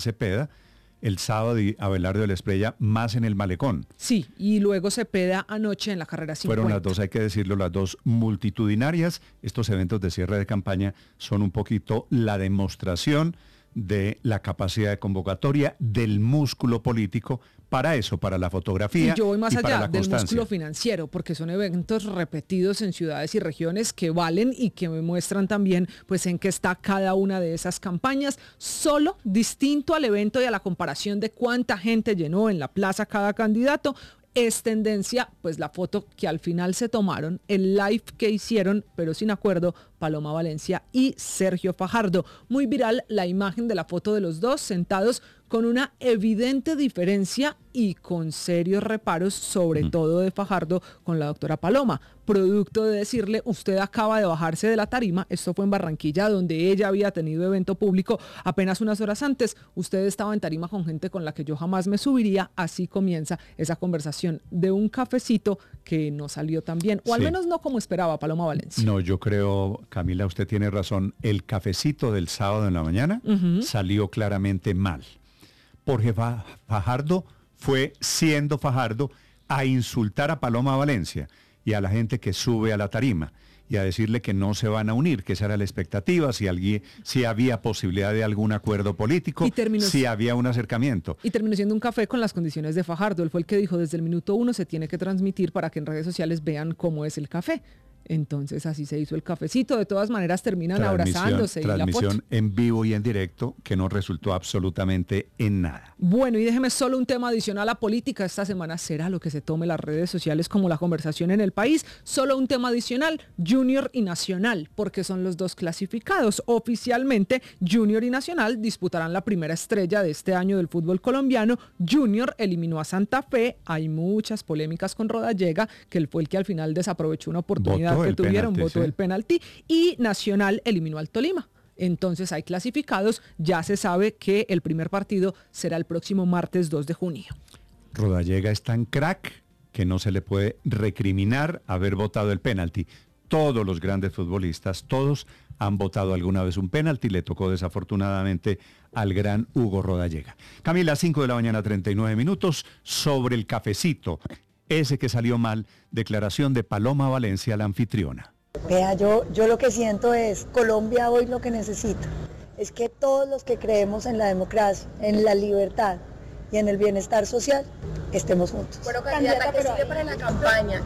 Cepeda, el sábado y Abelardo de la Espriella más en el Malecón. Sí, y luego Cepeda anoche en la carrera 50. Fueron las dos, hay que decirlo, las dos multitudinarias. Estos eventos de cierre de campaña son un poquito la demostración de la capacidad de convocatoria del músculo político para eso, para la fotografía. Y yo voy más allá del constancia. músculo financiero, porque son eventos repetidos en ciudades y regiones que valen y que me muestran también pues en qué está cada una de esas campañas, solo distinto al evento y a la comparación de cuánta gente llenó en la plaza cada candidato. Es tendencia, pues la foto que al final se tomaron, el live que hicieron, pero sin acuerdo, Paloma Valencia y Sergio Fajardo. Muy viral la imagen de la foto de los dos sentados con una evidente diferencia y con serios reparos, sobre todo de Fajardo con la doctora Paloma, producto de decirle, usted acaba de bajarse de la tarima, esto fue en Barranquilla, donde ella había tenido evento público apenas unas horas antes, usted estaba en tarima con gente con la que yo jamás me subiría, así comienza esa conversación de un cafecito que no salió tan bien, o al menos no como esperaba Paloma Valencia. No, yo creo, Camila, usted tiene razón, el cafecito del sábado en la mañana salió claramente mal. Porque Fajardo fue, siendo Fajardo, a insultar a Paloma Valencia y a la gente que sube a la tarima y a decirle que no se van a unir, que esa era la expectativa, si había posibilidad de algún acuerdo político, si había un acercamiento. Y terminó siendo un café con las condiciones de Fajardo. Él fue el que dijo, desde el minuto 1 se tiene que transmitir para que en redes sociales vean cómo es el café. Entonces así se hizo el cafecito, de todas maneras terminan abrazándose. Transmisión en vivo y en directo que no resultó absolutamente en nada. Bueno, y déjeme solo un tema adicional a política. Esta semana será lo que se tome las redes sociales como la conversación en el país. Solo un tema adicional, Junior y Nacional, porque son los dos clasificados. Oficialmente, Junior y Nacional disputarán la primera estrella de este año del fútbol colombiano. Junior eliminó a Santa Fe. Hay muchas polémicas con Rodallega, que él fue el que al final desaprovechó una oportunidad que tuvieron, votó el penalti, y Nacional eliminó al Tolima. Entonces hay clasificados, ya se sabe que el primer partido será el próximo martes 2 de junio. Rodallega es tan crack que no se le puede recriminar haber votado el penalti. Todos los grandes futbolistas, todos han votado alguna vez un penalti, le tocó desafortunadamente al gran Hugo Rodallega. Camila, 5 de la mañana, 39 minutos, sobre el cafecito. Ese que salió mal, declaración de Paloma Valencia, la anfitriona. Vea, yo lo que siento es, Colombia hoy lo que necesita es que todos los que creemos en la democracia, en la libertad y en el bienestar social, estemos juntos. Bueno, candidata, que sigue para la campaña,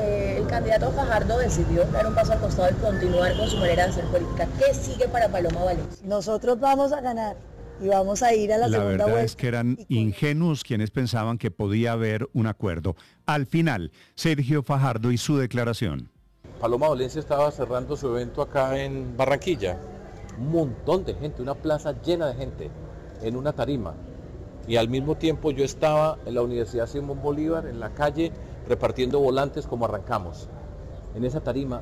el candidato Fajardo decidió dar un paso al costado y continuar con su manera de hacer política. ¿Qué sigue para Paloma Valencia? Nosotros vamos a ganar. Y vamos a ir a la segunda vuelta. La verdad es que eran ingenuos quienes pensaban que podía haber un acuerdo. Al final, Sergio Fajardo y su declaración. Paloma Valencia estaba cerrando su evento acá en Barranquilla. Un montón de gente, una plaza llena de gente, en una tarima. Y al mismo tiempo yo estaba en la Universidad Simón Bolívar, en la calle, repartiendo volantes como arrancamos. En esa tarima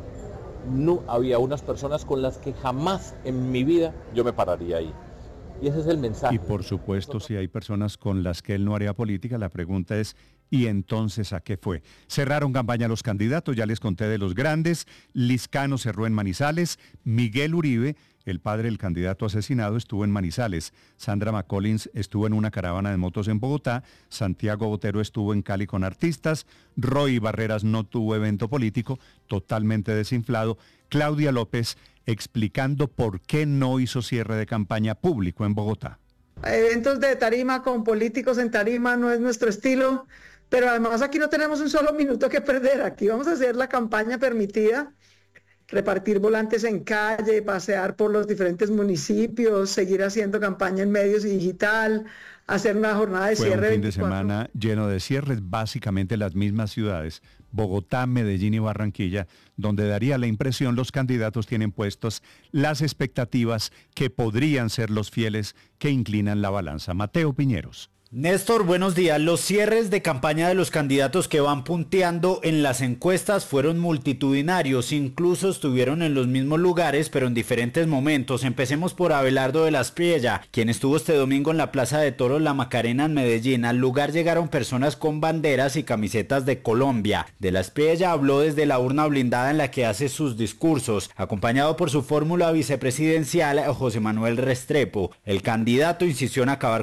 no había unas personas con las que jamás en mi vida yo me pararía ahí. Y ese es el mensaje. Y por supuesto, si hay personas con las que él no haría política, la pregunta es, ¿y entonces a qué fue? Cerraron campaña los candidatos, ya les conté de los grandes. Liscano cerró en Manizales, Miguel Uribe, el padre del candidato asesinado, estuvo en Manizales, Sandra McCollins estuvo en una caravana de motos en Bogotá, Santiago Botero estuvo en Cali con artistas, Roy Barreras no tuvo evento político, totalmente desinflado, Claudia López explicando por qué no hizo cierre de campaña público en Bogotá. Eventos de tarima con políticos en tarima no es nuestro estilo, pero además aquí no tenemos un solo minuto que perder, aquí vamos a hacer la campaña permitida, repartir volantes en calle, pasear por los diferentes municipios, seguir haciendo campaña en medios y digital, hacer una jornada de cierre. Fue un fin de semana lleno de cierres, básicamente las mismas ciudades, Bogotá, Medellín y Barranquilla, donde daría la impresión los candidatos tienen puestos las expectativas que podrían ser los fieles que inclinan la balanza. Mateo Piñeros. Néstor, buenos días. Los cierres de campaña de los candidatos que van punteando en las encuestas fueron multitudinarios, incluso estuvieron en los mismos lugares, pero en diferentes momentos. Empecemos por Abelardo de la Espriella, quien estuvo este domingo en la Plaza de Toros La Macarena en Medellín. Al lugar llegaron personas con banderas y camisetas de Colombia. De la Espriella habló desde la urna blindada en la que hace sus discursos, acompañado por su fórmula vicepresidencial José Manuel Restrepo. El candidato insistió en acabar